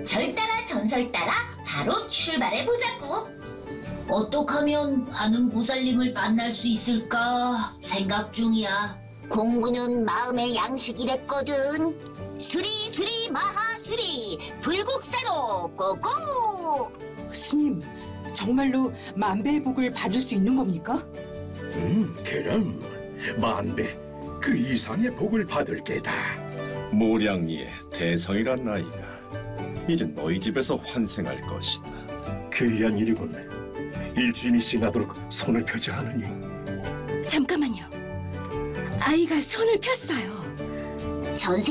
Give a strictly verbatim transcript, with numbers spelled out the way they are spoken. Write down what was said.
절 따라 전설 따라 바로 출발해 보자고. 어떻게 하면 하는 보살님을 만날 수 있을까 생각 중이야. 공부는 마음의 양식이랬거든. 수리수리 마하수리 불국사로 고고. 스님, 정말로 만배의 복을 받을 수 있는 겁니까? 음, 그럼 만배 그 이상의 복을 받을 게다. 모량리의 대성이란 나이가 이제 너희 집에서 환생할 것이다. 귀한 일이군. 일주인이 지나도록 손을 펴지 않으니. 잠깐만요. 아이가 손을 폈어요. 전세